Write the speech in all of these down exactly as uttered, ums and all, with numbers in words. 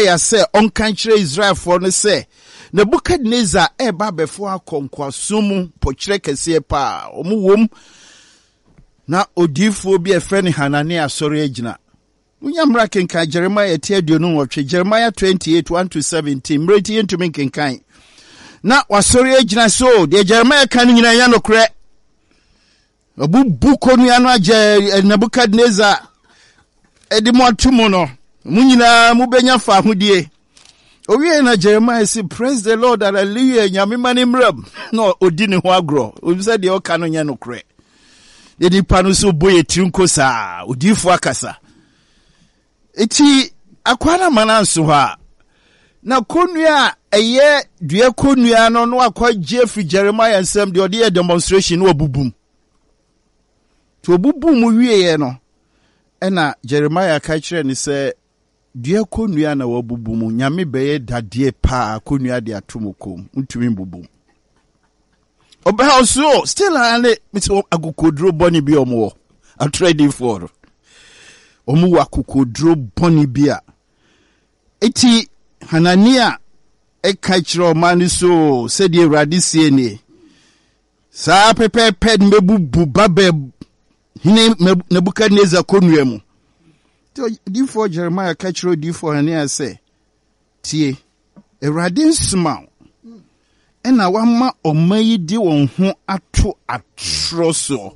ya say on country Israel for no say Nebuchadnezzar eba befo akonkwaso mu pokyere kese pa omu wom na odifo bi efre Hanania sori agina unyamra kenka Jeremiah ti aduonu wotwe Jeremiah twenty-eight one to seventeen mreti entumi kenkan na wasori agina so de Jeremiah kan nyina ya nokre obu buko nu anu age Nebuchadnezzar edi mo atumo no munyina mubenya fa hodie owie na Jeremiah say praise the Lord, hallelujah, nyame mani mram no odi ne ho agro obi say de o ka no nya nokre de di panu so boye trinko sa odifo akasa eti akwara mananso ha na konua eye dua konua no no akwaje fi Jeremiah nsem de odi a demonstration no obubum to obubum wieye no ena Jeremiah ka kire ni se dua konua na wabubum nyame beye dade pa konua de atomokom ntumi mbubum oba also still ane mito agukodro boni bi omo a trading for omu wakukodro boni bia eti Hanania e ka kire o man so said the radisi ni sa pepe ped mebubu babe hine Nebuchadnezzar konua mu di for Jeremiah ka kire di for Hanania say tie Erade small ena wama omayi di won ho ato atroso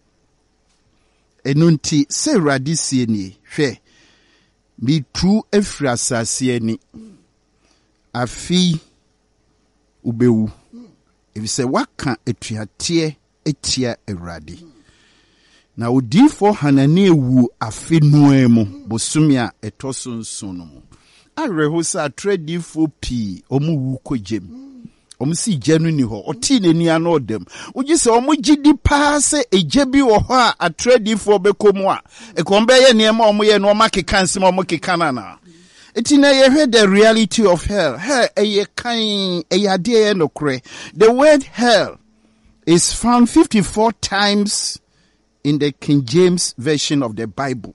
enunti se radisi ni hwe mi tu afri asase ani afi ubewu if say waka etuate etia Erade na odi for Hanania wu afi nuemu bosumia etoso nso no areho sa trade for p omu wu kojem omsi jenu ni ho oti neni ano dem uji se omu gidi pa se ejebi wo ho a trade for bekomu a ekombe ye niema omu ye no makeka nsem omu kekana na eti na ye heard the reality of hell hell eye kan eyade ye nokre. The word hell is found fifty-four times in the King James version of the Bible.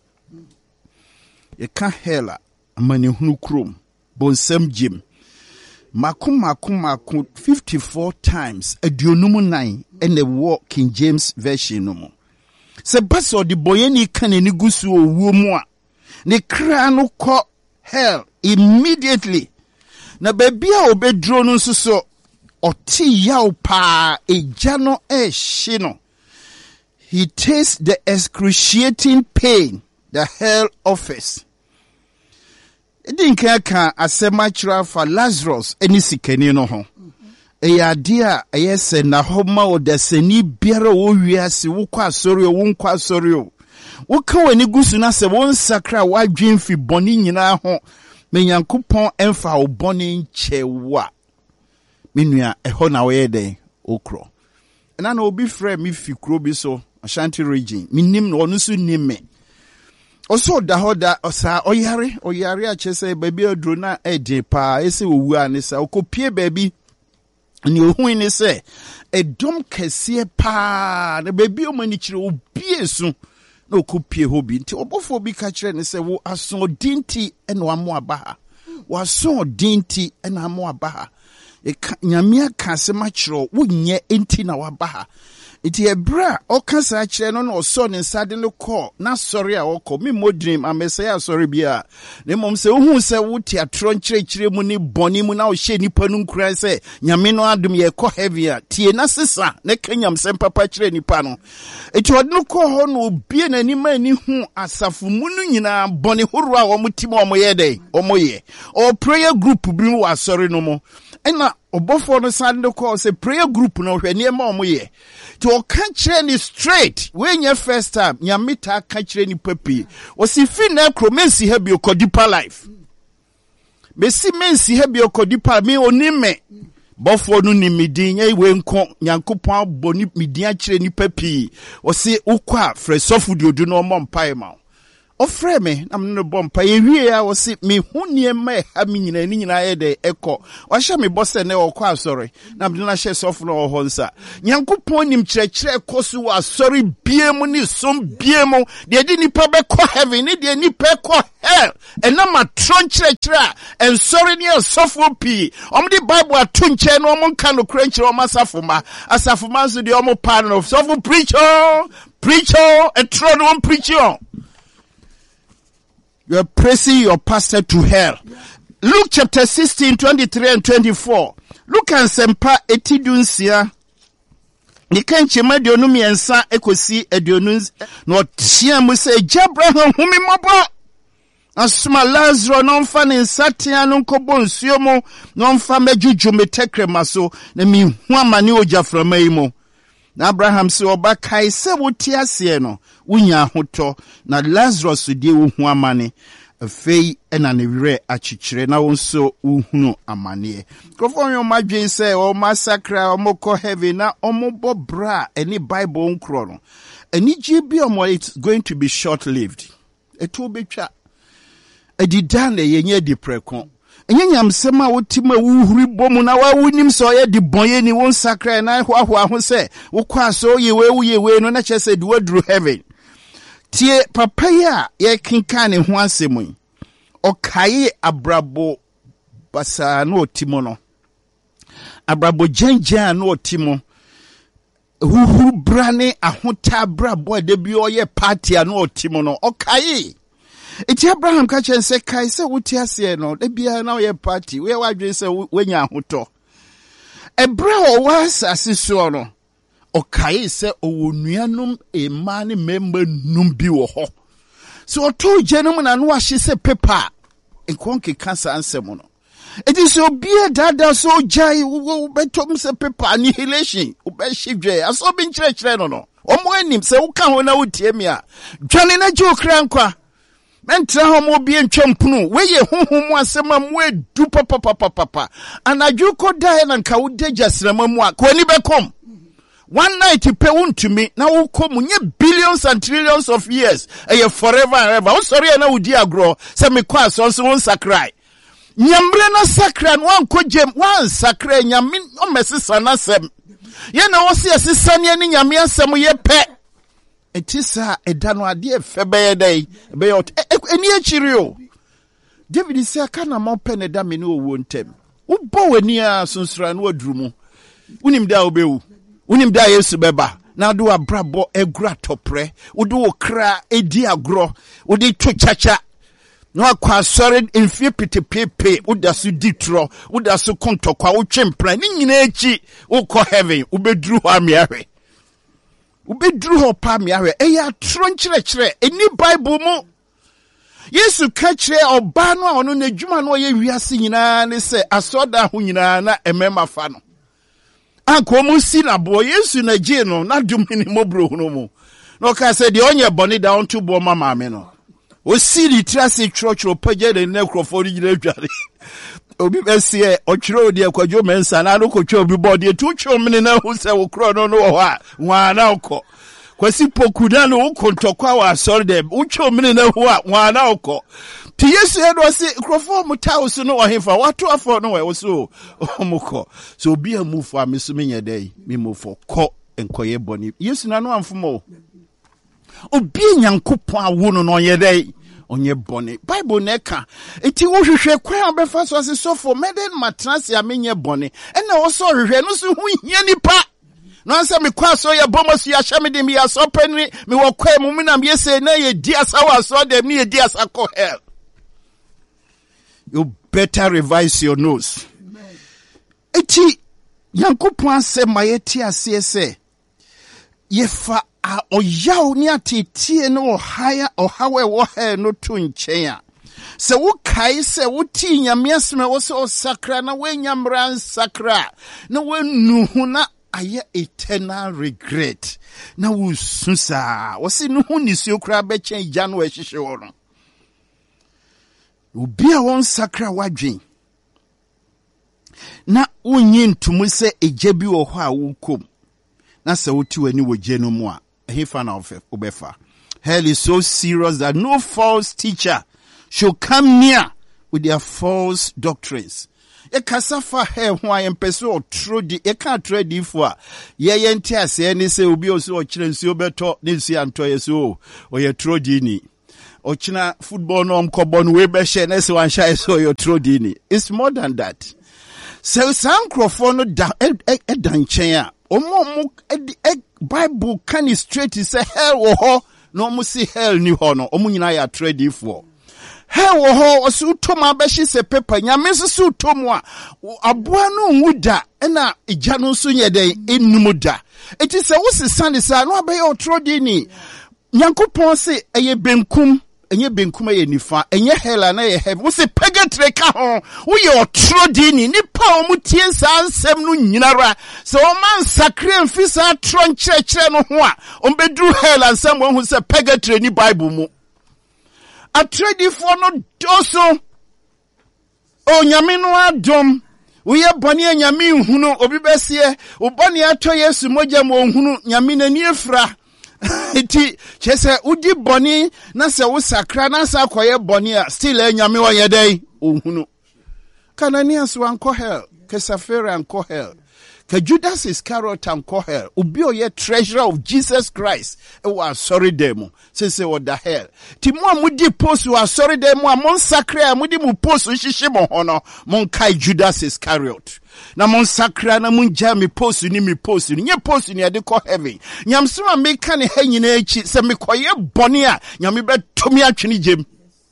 Ye kan hell amani hunu krom bonsam jim makum makum makum fifty-four times aduonum nine in the war King James version no mo se baso de boyeni kan ni gusu owo mu a ne kra no ko hell immediately na babia obedro no nso oti yaw pa eja no e hye no he tastes the excruciating pain the hell offers. Edinka ka asema chira for Lazarus eni sikani no ho. Eya dia ayese na homa odasani biara wo wiase wo kwa asori wo nkwa asori o. Wo ka wani gusu na se won sakra wadwen fi boni nyina ho. Me Nyankopon emfa wo boni nchewa. Menua eho na wo yeden okro. Na na obi frɛ me fi kro bi so Ashanti region. Minim no onu so nime. Also da hoda osa oyare oyare a chese baby odro na ede pa ese owu ani sa okopie baby ni ohun ni se edom kese pa na baby o mani kire obie su na okopie hobi nti obofo bi ka kire ni se wo aso dinti ena wamo abaha wo aso dinti ena amo abaha e nyamia ka se ma kire wo nye enti na wabaha iti ebra okasa akire no no so ne sade no call na sorry a okọ me modrim amese ya sorry bia ne mom se ohun se wo teatro nkire kire mu ni boni mu na o hye nipa nu nkura se nyame no adum ye kọ heavy a tie na sesa ne kanyam se papa kire nipa no iti od no call ho no bie na ni ma ni hu asafu mu nu nyina boni horo a wo mutim o mo ye dey o mo ye o prayer group bi wa sorry no mo ena obofo no sande call say prayer group no hwe ne ma o mo ye to country ni straight when your first time nyamita country ni papi osi fi na kromensi ha bi okodipa life mesi mensi ha bi okodipa me onime bofo no ni midin ye we nko Nyankopon aboni midin a kire ni papi osi ukwa fresofu diodu no mo mpai ma ofre me na me no bompa ye wie ya wo se me hu niema ha me nyina ni nyina ye de ekọ wa hye me bose ne wo kwa asori na me na hye sofo no ho nsa Nyankopon nim kyerɛkyerɛ koso wa asori biemu ni som biemu de di nipa be kɔ heaven ni de nipa kɔ hell ena ma tron kyerɛkyerɛ en sorry ni sofo pi om di Bible ato nkyɛ no om kan no kra nkyerɛ om asafoma asafoma so de om pa no sofo preacher preacher e tro no preacher. You are pressing your pastor to hell. Luke chapter sixteen, twenty-three and twenty-four. Look and sempa etidunsia. Ni kanchema dionu miensa ekosi edionu no tia mu se Abraham humi mabo. Asuma Lazarus no mfa ne nsatia no nkobo nsuo mu no mfa mejuju metekre maso na mi hu amane ojaframa yi mu. Na Abraham se oba kai se woti ase no wunya hoto na Lazarus die wo hu amane afei ena ne were achichire na wonso uhunu amane krofo yo madwen se o massacre o moko heaven na o mobo bra any Bible nkro no ani gye bi o it's going to be short lived eto betwa edidan na yenye di preko enye nyamsema wotima wuhuri bomu na wa wunim so ye di bonye ni won sacre na hwahwa ho se wo kwa so yewe wo yewe no na chese di wadru heaven tie papa ya ye kinka ne ho asemu okaye abrabo basa no otimo no abrabo jenja no otimo huhuru brane ahota abrabo de bi oye party no otimo no okaye iti Abraham ka chen se kai se wuti ase no de bia na oye party we wadwe se wenya ahoto ebra o was asiso no okaye se owonuanum ema ne member num bi wo ho so to jenum na no ahye se paper enkonke cancer ansem no it is so bia dada so jai wo betom se paper annihilation wo be hidwe aso bi nkyerɛkyerɛ no no omo anim se wo ka ho na wotie me a dwane na gye okra nkwa mentra ho mo bi ntwampunu we ye honhom asema mo edu papa papa papa anadwo ko dai na nka wo dagya srama mu a ko ni bekom one night pe wontumi na wo ko munye billions and trillions of years eh forever and ever wo sorry na wo di agro se me kwa so so won sakrai nyamre na sakra no anko jem wan sakra nyame o mesesa na sem ye na wo se asesane ni nyame asem ye pe etisa edano ade efebe dai be yot eni achiri o David se aka na mo pe ne da me no wo ntem wo bo wani a sunsura no adrumu unim da obewu unim da Yesu beba na do abrabo egura topre wo do okra edi agro wo de to chacha no akwa sore enfie petepepe wo da so ditro wo da so kontokwa wo twempra ni nyina echi wo ko heaven wo bedru ho amiahwe ubedru ho pa me ahwe eya tro nkyerɛkyerɛ eni Bible mu Yesu ka kyerɛ oba no a ono na dwuma no ye wiase nyinaa ne sɛ asoda ho nyinaa na emema fa no anko mu si na bo Yesu na gye no na dum ni mobro no mu no ka sɛ de onye bone da on to bo mama me no o si li trase twotwo pagye de na krofo ri nyina dware obi besie otwiro de akwadwo mensa na no kotwa obi body tu twomne na hu se wo kro no no ho a wa na okọ kwasi pokuda no ukontokwa wa asori dem utwomne na hu a wa na okọ ti Yesu edo se krofo mu tausu no ohimfa wato afọ no we so omukọ so obi amufu amesu menye dai mimufo kọ enkoye boni Yesu na no amfomo obi nyankopon awo no no ye dai onye bone Bible neka eti wo hwehwe kwa obefa so ase sofo meden matrase amenye bone ena wo so hwehwe no so hu hia nipa no ansa me kwa so ya bomo so ya hya me dem ya so pani me wo kwa mu me na me se na ye di asa wa so dem ne ye di asa ko hell. You better revise your nose. Eti yankopon ase mayeti ase se yefa a oyaw ni atetie no ohaya ohawe wo he no to nchen a se wo kai se wo ti nyame aseme wo se osakra na wenyamra sakra na wenu hu na aye eternal regret na wo susa wo se no hu ni si okra be chen gya no ehihye wo no obi a won sakra wadwen na wonyi ntumu se eje bi wo ho a wo kom na se wo ti wani wo je no mu a hefa na obefa Hell is so serious that no false teacher should come near with their false doctrines. E kasafa hell why empese o tro di e kan tro di fo a ye ye nti ase ni se obi o so o kire nsi obeto ni nsi anto ye so o ye tro di ni o china football no mkobo no we be share na se wan sha so yo tro di ni. It's more than that. So some crofo no da e dan chen a omo mo e Bible can straight say hell wo ho no mo see hell ni ho no omo nyina ya tro di fo. Hell wo ho osu toma be shi se paper nyame su tomwa aboa no nwuda na ija no so nyeden enum da eti se wo se sane sa no abaye otrodi ni nyankopon se eye benkum enye benkum eye nifa enye hell na ye heaven wo se purgatory ka ho wo ye otrodi ni nipa o mutie sa ansem no nyinara se o man sakre mfisa tron kire kire no ho a o bedru hell ansem wo hu se purgatory ni Bible mu a trade for no doso o nyame no adom wo ye bone nyame nhunu obi besie wo bone ato Yesu moja mo nhunu nyame na ni efra eti chese udi bone na se wo sakra na sa koye bone a still e nyame wo ye dai ohunu Kananias wan ko hell ke Safira an ko hell ke Judas Iscariot an ko hell obi o ye treasurer of Jesus Christ e wa sorry dem say say what the hell ti mo amudi post wa sorry dem mo amon sacre amudi mu post hihye mo hono mon kai Judas Iscariot na mon sacre na mon ja me post ni me post ni nye post ni ade ko heaven nyamso ma me ka ne ha nyina echi se me koye bone a nyame be tomi atwene jem.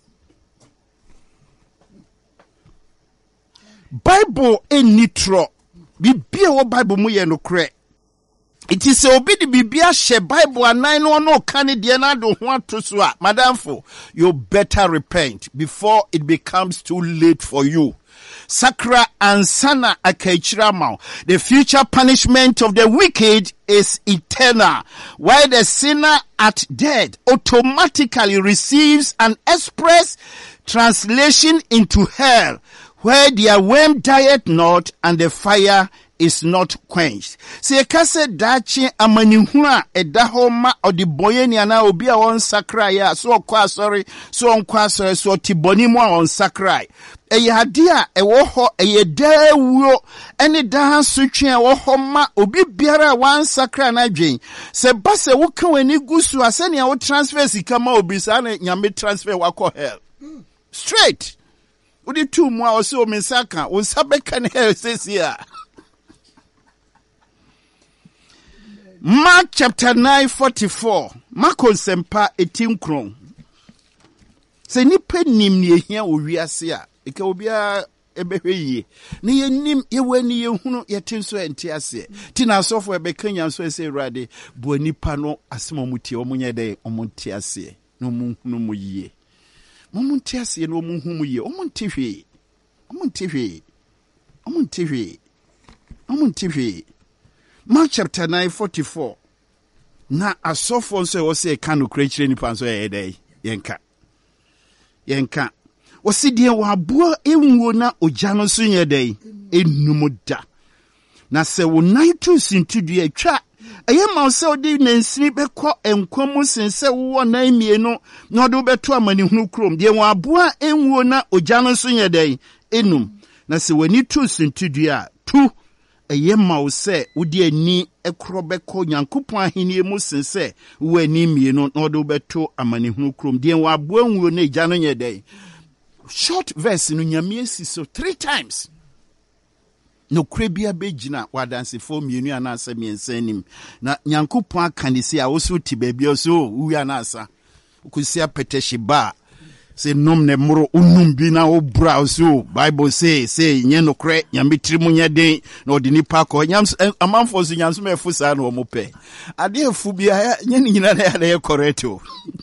Bible en nitro Bibia wo Bible mu ye no kre. It is obi di bibia she Bible anan no no kan de na do ho atoso a madamfo you better repent before it becomes too late for you. Sakra and sana akechira ma. The future punishment of the wicked is eternal, while the sinner at death automatically receives an express translation into hell, where their worm dieth not and the fire is not quenched. Se kase dachi amanihuna edahoma odiboye ni ana obi a won sakra ya so kwa sorry so on kwa sorry so tiboni mo on sakra eye ade a ewo ho eye dawuo ene dan sotwe ewo ho ma obi biara wan sakra na dwen se base wo kan wani gusu asene wo transfer sika ma obi sa na nyame transfer wako hell straight udi tu mu a o se o mensaka won sabeka ne hell sesia. Mark chapter nine forty-four. Mark sempa eighteen kron. Se nipa nim ne ehia owiase a eka obia ebehwe yie. Ne ye nim ye wani ye hunu ye tinso enti ase. Ti na asofo ebekanya so ese urade bo nipa no asema mutie omunye de omunti ase. No mu hunu mu yie. Momunti ase no mu hunu mu yie. Omunti hwe. Omunti hwe. Omunti hwe. Omunti hwe. Mark chapter nine forty-four. Na asofo nso wo se ka no krechire nipa nso ye dey yenka. Yenka. Wo se die wo aboa enwo na ogya no so ye dey enum da. Na se wo nan to sintudu atwa eye ma se odi nansini bekọ enkomu sense wo nan mienu na odi beto amanihunu krom die wo aboa enwo na ogya no so ye dey enum. Na se wani to sintudu a tu eye ma wo se wodi ani ekrobeko nyankopon ahenie mu sense wo ani mienu na odi beto amanihunu krom die wo aboa enwo na egya no ye dey. Short verse no nyame si so three times. No krebia begina wadanse fo mienu anasa miensanim na nyankopon akanisi a wo so ti baabi so wu anasa ukusia peteshiba se nom ne moro unum bi na wo bra so Bible say say nye no kre nyame tirimu nye den na odi nipa ko nyam amanfo so nyanso mefu sa na wo mope ade afu bia nye nyina na ya na correct o.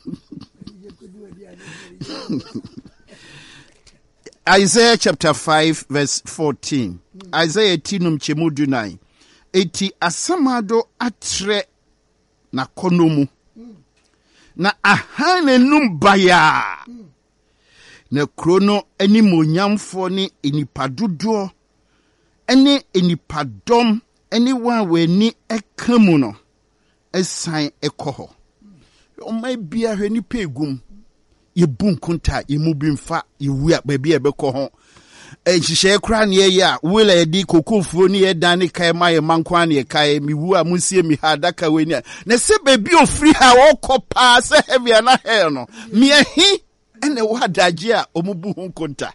Isaiah chapter five verse fourteen. Isaiah tinum chemudu nine. Eti asamado atre na konomu. Na ahane numbaya. Na krono eni monyamfo ni enipadodo. Eni enipadom. Eni wawe ni ekamu no. Esan ekoho. O may be a henny pegum. Ye boom kunta, ye moving fat, ye weak baby a beco. And she share cran ye ya, will a di kuku near Danny Kaima, Manquani, Kai, mi woo, Musia, mi hadaka winia. Ne se baby o free how all copa, so heavy and a hair no. Me a he, and the wadajia, omubu hunkunta.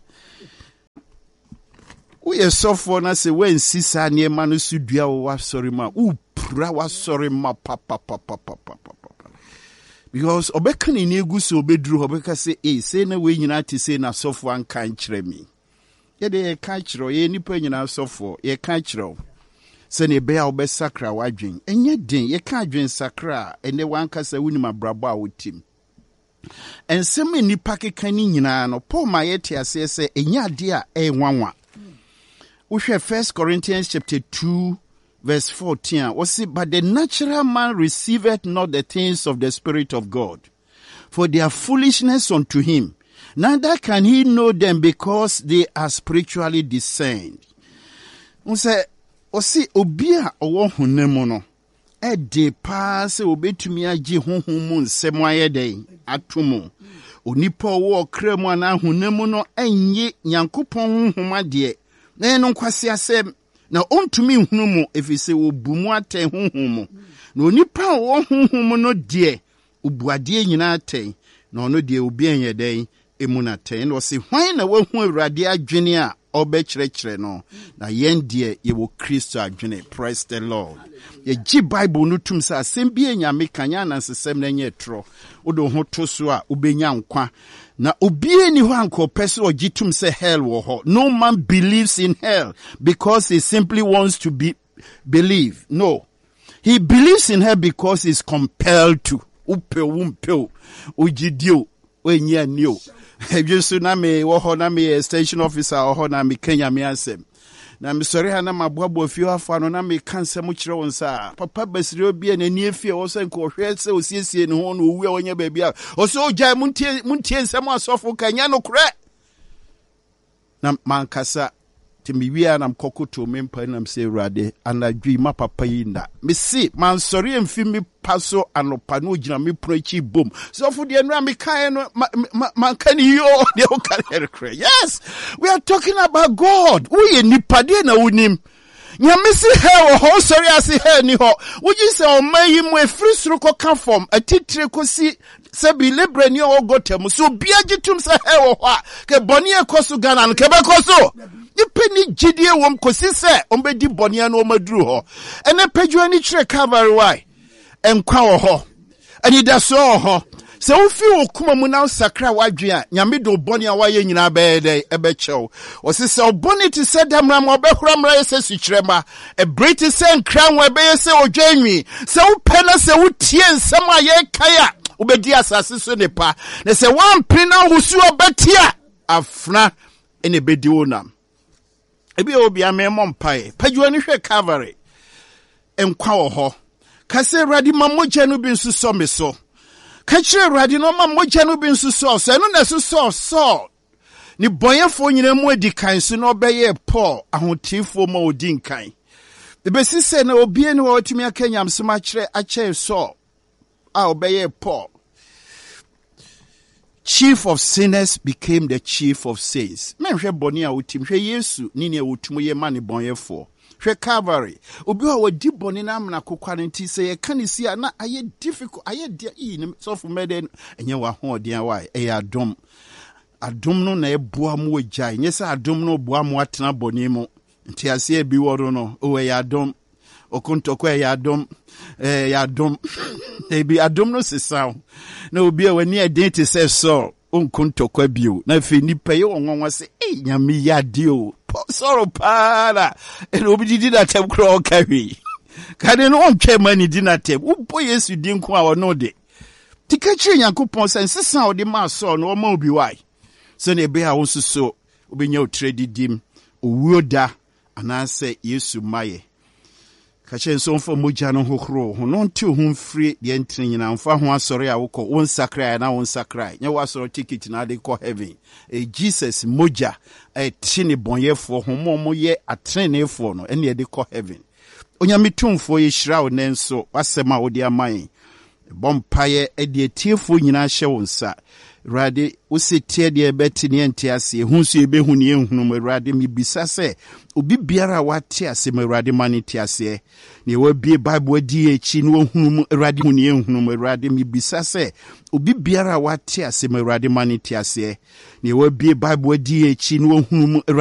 We are so for na say when sisa near manusu dua wa sorry ma. U pra wa sorry ma papa papa papa papa. Because obeka ni egu so obedru obeka say eh say na we nyina ti say na so for an kan kire me. Ye de kan kire ye nipa nyina so for ye kan kire. Se ne be a obesakra wadwen. Enye den ye kan adwen sakra ene wan kasa wunima brabo a wotim. Ensem nipa keka ni nyina no Paul ma ye ti ase say enya ade a e nwanwa. We share First Corinthians chapter two verse fourteen. We see, but the natural man receiveth not the things of the Spirit of God, for they are foolishness unto him. Neither can he know them because they are spiritually discerned. We say, we see, obia owo hunemu no. E de pa se obetumi agye honhom mu nsem ayede atomo. Onipa owo kremu ana hunemu no enye Nyankopɔn honhom ade. Na no kwasi asem na ontumi hunu mu efise obumu ate honhom mu. Na onipa wo honhom no de obuade nyina ate. Na ono de obi enye den emu na ate. Na se hwan na wahu Awurade adwene a obekyerekere no. Na yen de ye wo Kristo adwene. Praise the Lord. Ye gi Bible no tum sa asem bi enyame kanya na nsesem na nye tro. Odo ho to so a obenya nkwa. Na obie ni ho ankope so ogitum se hell wo ho. No man believes in hell because he simply wants to be believe. No. He believes in hell because he's compelled to. Upe umpe ujidio wenye niyo. Ebiso na me wo ho na me extension officer wo ho na me Kenya me asem. Na me sori ha na maboabo afio afa no na me kanse mu kire won sa papa basiri obi na ni afie wo se nko hwe se osiesie ne ho no owu a wonya baabi a o se ogya muntie muntie nsem asofo kanya no kure na mankasa timiwia na mkokoto mempa na mse Awurade anadwi ma papa yi nda me si man sori emfi mi paso anopa no gina me prochi bom so for the enra me kan no man kan yo de o kan kure. Yes, we are talking about God. We nipa de na unim nyame si he ho sori ase he ni ho woji se o mayi mu efri suru ko ka form atitire ko si se bi lebre ni o gotem so bia gitum se he ho a ke boni ekoso Ghana no ke be koso Yipeni jidie wom kosi se ombedi boni anu omaduru ho ene pedwo ani kire Calvary why enkwa wo ho ani da so ho se ofi okuma mu na sakra wadwe a nyame do boni a waye nyina beede ebe chew o se se oboni ti se damra ma obehura mra yese sikirema e briti se nkran we be yese odwanwi se wo pena se wo tie nsem aye kaya obedi asase so nepa na se wan pina husu obetia afna ene bedi wonam ebi obi amemo mpae padwo ni hwe Calvary enkwa wo ho kase Awurade mamogya no bi nso so me so ka kire Awurade no mamogya no bi nso so so eno na so so so ni boyefo nyina mu edikan so no obeye Paul ahotifo ma odinkan the besi se na obi eni wo otimi akanyam sema kire ache so a obeye Paul. Chief of sinners became the chief of saints. Men hwe boni a wotim hwe Yesu ni ne wotumo ye mane bonyefo. Hwe Calvary. Obi a wodi boni na amna kokwane nti se ye kanisi a na aye difficult aye dia yi so for meden enye wa ho odian why e adom. Adom no na eboa mu ogya. Nye se adom no boa mu atena boni mu. Nti ase e bi woro no o e adom. Okunto kwa ya adom eh ya adom ebi adom no sesaw na obi a wani identity say so onkunto kwa bio na fe nipa ye wonwa se eh nyame ya dio sorrow para e obi didi na tem kro kawi kade no ontwe mani di na tem upo Yesu di nko a wono de tikachi Yakobon sen sesaw odi ma so no ma obi wai so na ebe a wonsuso obi nya otredi dim owuoda anase Yesu maye kache nso mfa mogya no hohoro ho no nti ho mfiri de ntene nyina mfa ho asore a wokọ won sakrai na won sakrai nya wasoro ticket na de kọ heaven e Jesus mogya e tini bonyefo ho mo mo ye atrenefo no ene de kọ heaven onyame tumfo ye hyira wo nenso wasema wo de aman Bompaye edi etiefo nyina hye wo nsa. Awurade wosetie de beti ne ente ase hu so ebehu ne ehunu mo Awurade mibisa se obi biara wate ase mo Awurade mane te ase ne wabie Bible adi echi ne ohunu mo Awurade hu ne ehunu mo Awurade mibisa se obi biara wate ase mo Awurade mane te ase ne wabie Bible adi echi ne ohunu mo